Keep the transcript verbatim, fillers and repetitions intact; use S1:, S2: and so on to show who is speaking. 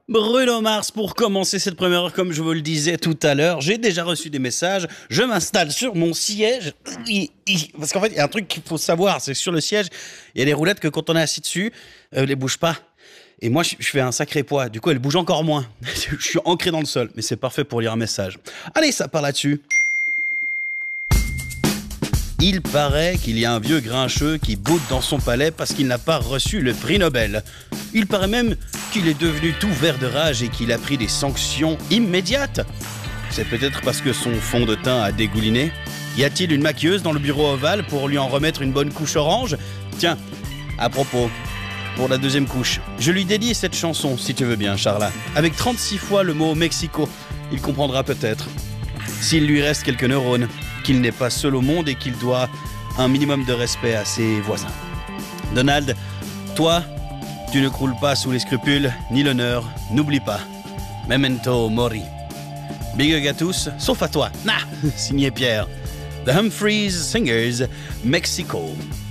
S1: Bruno Mars pour commencer cette première heure, comme je vous le disais tout à l'heure. J'ai déjà reçu des messages. Je m'installe sur mon siège. Parce qu'en fait, il y a un truc qu'il faut savoir, c'est que sur le siège, il y a des roulettes que quand on est assis dessus, elles ne bougent pas. Et moi, je fais un sacré poids. Du coup, elles bougent encore moins. Je suis ancré dans le sol. Mais c'est parfait pour lire un message. Allez, ça part là-dessus. Il paraît qu'il y a un vieux grincheux qui boude dans son palais parce qu'il n'a pas reçu le prix Nobel. Il paraît même qu'il est devenu tout vert de rage et qu'il a pris des sanctions immédiates. C'est peut-être parce que son fond de teint a dégouliné. Y a-t-il une maquilleuse dans le bureau ovale pour lui en remettre une bonne couche orange ? Tiens, à propos, pour la deuxième couche, je lui dédie cette chanson, si tu veux bien, Charla. Avec trente-six fois le mot Mexico, il comprendra peut-être. S'il lui reste quelques neurones, qu'il n'est pas seul au monde et qu'il doit un minimum de respect à ses voisins. Donald, toi, tu ne croules pas sous les scrupules ni l'honneur, n'oublie pas. Memento mori. Big hug à tous, sauf à toi. Nah, signé Pierre. The Humphreys Singers, Mexico.